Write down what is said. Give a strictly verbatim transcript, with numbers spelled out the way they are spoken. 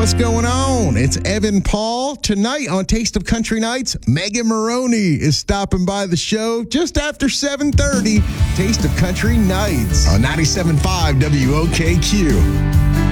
What's going on? It's Evan Paul. Tonight on Taste of Country Nights, Megan Maroney is stopping by the show just after seven thirty. Taste of Country Nights on ninety-seven point five W O K Q.